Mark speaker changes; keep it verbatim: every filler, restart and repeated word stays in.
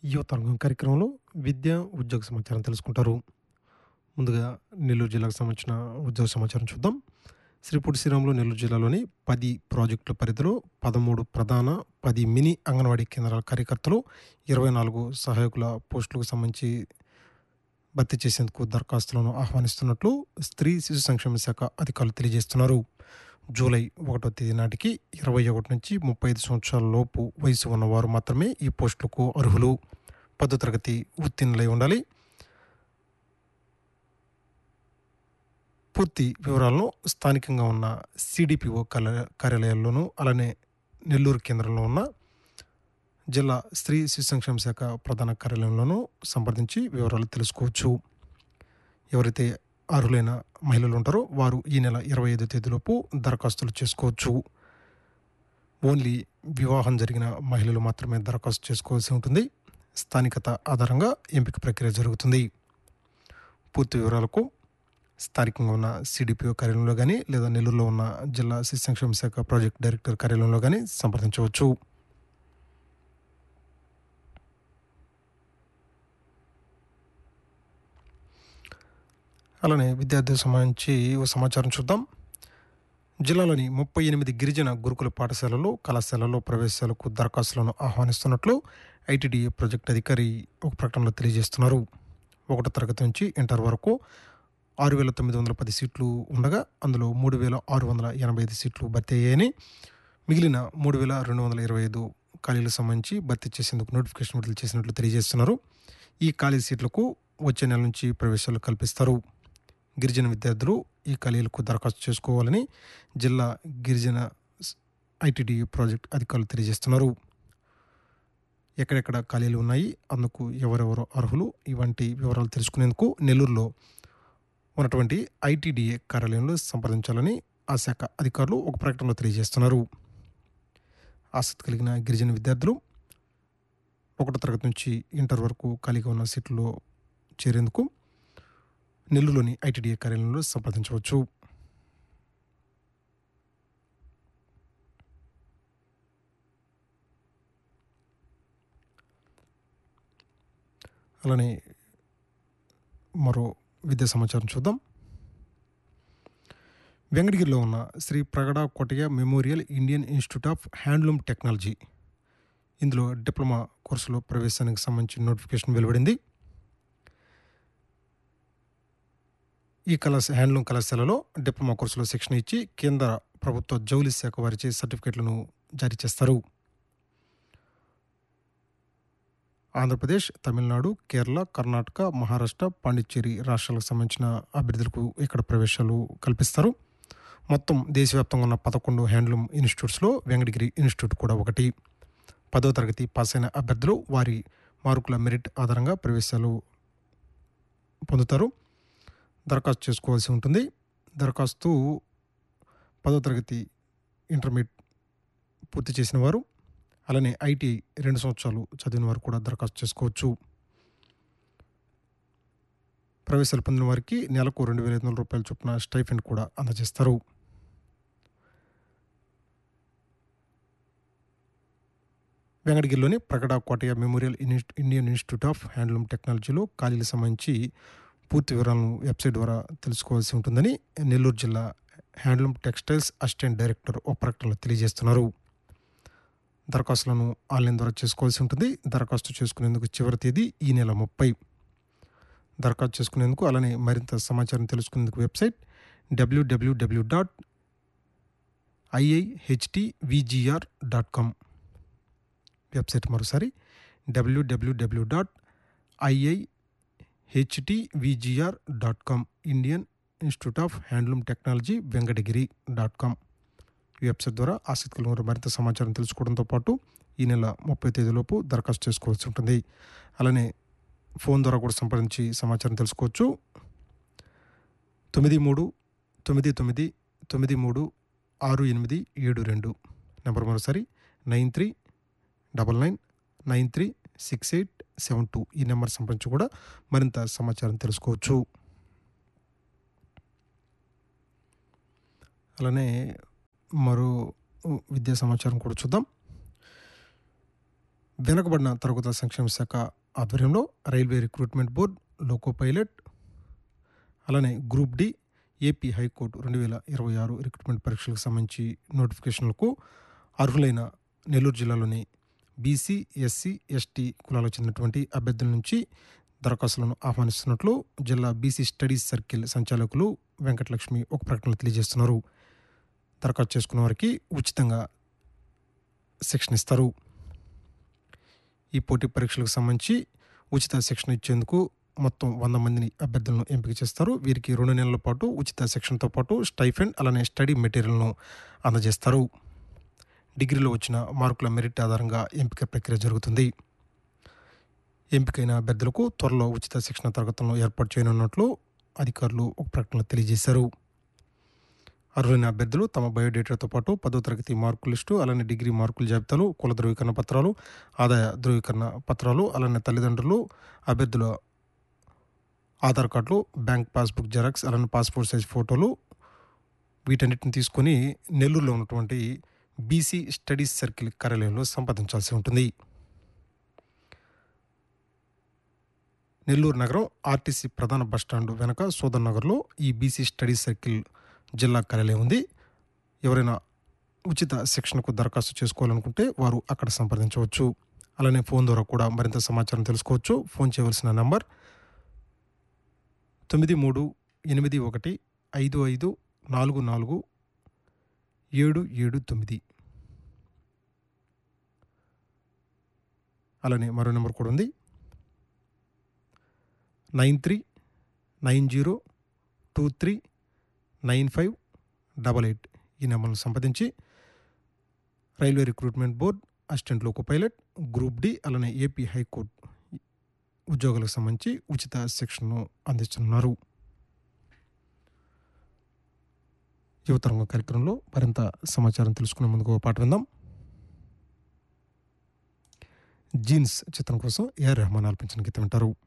Speaker 1: యువతరంగం కార్యక్రమంలో విద్య, ఉద్యోగ సమాచారం తెలుసుకుంటారు. ముందుగా నెల్లూరు జిల్లాకు సంబంధించిన ఉద్యోగ సమాచారం చూద్దాం. శ్రీ పొట్టి శ్రీరాములు నెల్లూరు జిల్లాలోని పది ప్రాజెక్టుల పరిధిలో పదమూడు ప్రధాన, పది మినీ అంగన్వాడీ కేంద్రాల కార్యకర్తలు, ఇరవై నాలుగు సహాయకుల పోస్టులకు సంబంధించి భర్తీ చేసేందుకు దరఖాస్తులను ఆహ్వానిస్తున్నట్లు స్త్రీ శిశు సంక్షేమ శాఖ అధికారులు తెలియజేస్తున్నారు. జూలై ఒకటో తేదీ నాటికి ఇరవై ఒకటి నుంచి ముప్పై ఐదు సంవత్సరాల లోపు వయసు ఉన్నవారు మాత్రమే ఈ పోస్టులకు అర్హులు. పదో తరగతి ఉత్తీర్ణులై ఉండాలి. పూర్తి వివరాలను స్థానికంగా ఉన్న సిడిపిఓ కార్యాలయాల్లోనూ, అలానే నెల్లూరు కేంద్రంలో ఉన్న జిల్లా స్త్రీ శిశు సంక్షేమ శాఖ ప్రధాన కార్యాలయంలోనూ సంప్రదించి వివరాలు తెలుసుకోవచ్చు. ఎవరైతే అర్హులైన మహిళలు ఉంటారో వారు ఈ నెల ఇరవై ఐదో తేదీలోపు దరఖాస్తులు చేసుకోవచ్చు. ఓన్లీ వివాహం జరిగిన మహిళలు మాత్రమే దరఖాస్తు చేసుకోవాల్సి ఉంటుంది. స్థానికత ఆధారంగా ఎంపిక ప్రక్రియ జరుగుతుంది. పూర్తి వివరాలకు స్థానికంగా ఉన్న సిడిపిఓ కార్యాలయంలో కానీ లేదా నెల్లూరులో ఉన్న జిల్లా శిశు సంక్షేమ శాఖ ప్రాజెక్ట్ డైరెక్టర్ కార్యాలయంలో కానీ సంప్రదించవచ్చు. అలానే విద్యార్థులకు సంబంధించి ఓ సమాచారం చూద్దాం. జిల్లాలోని ముప్పై ఎనిమిది గిరిజన గురుకుల పాఠశాలలు, కళాశాలల్లో ప్రవేశాలకు దరఖాస్తులను ఆహ్వానిస్తున్నట్లు ఐటీడీఏ ప్రాజెక్ట్ అధికారి ఒక ప్రకటనలో తెలియజేస్తున్నారు. ఒకటో తరగతి నుంచి ఇంటర్ వరకు ఆరు వేల తొమ్మిది వందల పది సీట్లు ఉండగా అందులో మూడు వేల ఆరు వందల ఎనభై ఐదు సీట్లు భర్తీ అయ్యాయని, మిగిలిన మూడు వేల రెండు వందల ఇరవై ఐదు ఖాళీలకు సంబంధించి భర్తీ చేసేందుకు నోటిఫికేషన్ విడుదల చేసినట్లు తెలియజేస్తున్నారు. ఈ ఖాళీ సీట్లకు వచ్చే నెల నుంచి ప్రవేశాలు కల్పిస్తారు. గిరిజన విద్యార్థులు ఈ ఖాళీలకు దరఖాస్తు చేసుకోవాలని జిల్లా గిరిజన ఐటీడీఏ ప్రాజెక్ట్ అధికారులు తెలియజేస్తున్నారు. ఎక్కడెక్కడ ఖాళీలు ఉన్నాయి, అందుకు ఎవరెవరు అర్హులు, ఇవంటి వివరాలు తెలుసుకునేందుకు నెల్లూరులో ఉన్నటువంటి ఐటీడీఏ కార్యాలయంలో సంప్రదించాలని ఆ శాఖ అధికారులు ఒక ప్రకటనలో తెలియజేస్తున్నారు. ఆసక్తి కలిగిన గిరిజన విద్యార్థులు ఒకటో తరగతి నుంచి ఇంటర్ వరకు ఖాళీగా ఉన్న సీట్లలో చేరేందుకు నెల్లూరులోని ఐటీడీఏ కార్యాలయంలో సంప్రదించవచ్చు. అలానే మరో విద్యా సమాచారం చూద్దాం. వెంకటగిరిలో ఉన్న Shri Pragada Kotaiah memorial Indian institute of handloom technology, ఇందులో డిప్లొమా కోర్సులో ప్రవేశానికి సంబంధించిన నోటిఫికేషన్ వెలువడింది. ఈ కళాశ హ్యాండ్లూమ్ కళాశాలలో డిప్లొమా కోర్సులో శిక్షణ ఇచ్చి కేంద్ర ప్రభుత్వ జౌలి శాఖ వారిచే సర్టిఫికెట్లను జారీ చేస్తారు. ఆంధ్రప్రదేశ్, తమిళనాడు, కేరళ, కర్ణాటక, మహారాష్ట్ర, పాండిచ్చేరి రాష్ట్రాలకు సంబంధించిన అభ్యర్థులకు ఇక్కడ ప్రవేశాలు కల్పిస్తారు. మొత్తం దేశవ్యాప్తంగా ఉన్న పదకొండు హ్యాండ్లూమ్ ఇన్స్టిట్యూట్స్లో వెంకటగిరి ఇన్స్టిట్యూట్ కూడా ఒకటి. పదో తరగతి పాస్ అయిన అభ్యర్థులు వారి మార్కుల మెరిట్ ఆధారంగా ప్రవేశాలు పొందుతారు. దరఖాస్తు చేసుకోవాల్సి ఉంటుంది. దరఖాస్తు పదో తరగతి ఇంటర్మీడియట్ పూర్తి చేసిన వారు, అలానే ఐటీఐ రెండు సంవత్సరాలు చదివిన వారు కూడా దరఖాస్తు చేసుకోవచ్చు. ప్రవేశాలు పొందిన వారికి నెలకు రెండు వేల ఐదు వందల రూపాయల చొప్పున స్టైఫెండ్ కూడా అందజేస్తారు. వెంకటగిరిలోని Pragada Kotaiah memorial Indian institute of handloom టెక్నాలజీలో ఖాళీలకు సంబంధించి పూర్తి వివరాలను వెబ్సైట్ ద్వారా తెలుసుకోవాల్సి ఉంటుందని నెల్లూరు జిల్లా హ్యాండ్లూమ్ టెక్స్టైల్స్ అసిస్టెంట్ డైరెక్టర్ ఒక ప్రకటనలో తెలియజేస్తున్నారు. దరఖాస్తులను ఆన్లైన్ ద్వారా చేసుకోవాల్సి ఉంటుంది. దరఖాస్తు చేసుకునేందుకు చివరి తేదీ ఈ నెల ముప్పై. దరఖాస్తు చేసుకునేందుకు అలానే మరింత సమాచారం తెలుసుకునేందుకు వెబ్సైట్ డబ్ల్యూడబ్ల్యూడబ్ల్యూ డాట్ ఐఐహెచ్టివిజిఆర్ డాట్ కామ్. వెబ్సైట్ మరోసారి డబ్ల్యూడబ్ల్యూడబ్ల్యూ dot ఐఐహెచ్టివిజిఆర్ dot com, Indian institute of handloom technology Venkatagiri dot com. ఈ వెబ్సైట్ ద్వారా ఆసక్తి కలిగిన మరింత సమాచారం తెలుసుకోవడంతో పాటు ఈ నెల ముప్పై తేదీలోపు దరఖాస్తు చేసుకోవాల్సి ఉంటుంది. అలానే ఫోన్ ద్వారా కూడా సంప్రదించి సమాచారం తెలుసుకోవచ్చు. తొమ్మిది మూడు తొమ్మిది తొమ్మిది తొమ్మిది మూడు ఆరు ఎనిమిది ఏడు రెండు నెంబర్ మరోసారి nine three double nine nine three six eight seven two ఈ నెంబర్ సంప్రదించి కూడా మరింత సమాచారం తెలుసుకోవచ్చు. అలానే మరో విద్యా సమాచారం కూడా చూద్దాం. వెనుకబడిన తరగతుల సంక్షేమ శాఖ ఆధ్వర్యంలో railway recruitment board, loco pilot, అలానే గ్రూప్ డి, ఏపీ హైకోర్టు రెండు వేల ఇరవై ఆరు రిక్రూట్మెంట్ పరీక్షలకు సంబంధించి నోటిఫికేషన్లకు అర్హులైన నెల్లూరు జిల్లాలోని బీసీ, ఎస్సీ, ఎస్టీ కులాలకు చెందినటువంటి అభ్యర్థుల నుంచి దరఖాస్తులను ఆహ్వానిస్తున్నట్లు జిల్లా బీసీ స్టడీస్ సర్కిల్ సంచాలకులు వెంకటలక్ష్మి ఒక ప్రకటనలో తెలియజేస్తున్నారు. దరఖాస్తు చేసుకున్న వారికి ఉచితంగా శిక్షణ ఇస్తారు. ఈ పోటీ పరీక్షలకు సంబంధించి ఉచిత శిక్షణ ఇచ్చేందుకు మొత్తం వంద మందిని అభ్యర్థులను ఎంపిక చేస్తారు. వీరికి రెండు నెలల పాటు ఉచిత శిక్షణతో పాటు స్టైఫండ్ అలానే స్టడీ మెటీరియల్ను అందజేస్తారు. డిగ్రీలో వచ్చిన మార్కుల మెరిట్ ఆధారంగా ఎంపిక ప్రక్రియ జరుగుతుంది. ఎంపికైన అభ్యర్థులకు త్వరలో ఉచిత శిక్షణ తరగతులను ఏర్పాటు చేయనున్నట్లు అధికారులు ఒక ప్రకటనలో తెలియజేశారు. అర్హులైన అభ్యర్థులు తమ బయోడేటాతో పాటు పదో తరగతి మార్కుల లిస్టు, అలానే డిగ్రీ మార్కుల జాబితాలు, కుల ధృవీకరణ పత్రాలు, ఆదాయ ధృవీకరణ పత్రాలు, అలానే తల్లిదండ్రులు, అభ్యర్థుల ఆధార్ కార్డులు, బ్యాంక్ పాస్బుక్ జెరాక్స్, అలానే పాస్పోర్ట్ సైజ్ ఫోటోలు వీటన్నిటిని తీసుకొని నెల్లూరులో ఉన్నటువంటి బీసీ స్టడీస్ సర్కిల్ కార్యాలయంలో సంపాదించాల్సి ఉంటుంది. నెల్లూరు నగరం ఆర్టీసీ ప్రధాన బస్టాండ్ వెనక సోదర్ నగర్లో ఈ బీసీ స్టడీస్ సర్కిల్ జిల్లా కార్యాలయం ఉంది. ఎవరైనా ఉచిత శిక్షణకు దరఖాస్తు చేసుకోవాలనుకుంటే వారు అక్కడ సంప్రదించవచ్చు. అలానే ఫోన్ ద్వారా కూడా మరింత సమాచారం తెలుసుకోవచ్చు. ఫోన్ చేయవలసిన నంబర్ తొమ్మిది మూడు ఎనిమిది ఒకటి ఐదు ఐదు నాలుగు నాలుగు ఏడు ఏడు తొమ్మిది. అలానే మరో నెంబర్ కూడా ఉంది, nine three nine zero two three nine five double eight. ఈ నెంబర్ను సంప్రదించి railway recruitment board, assistant loco pilot, group D, అలానే ఏపీ హైకోర్టు ఉద్యోగులకు సంబంధించి ఉచిత శిక్షణను అందిస్తున్నారు. యువతరంగ కార్యక్రమంలో మరింత సమాచారం తెలుసుకునే ముందుకు ఓ పాట విందాం. జీన్స్ చిత్రం కోసం ఏఆర్ రెహమాన్ ఆలపించిన గీతం వింటారు.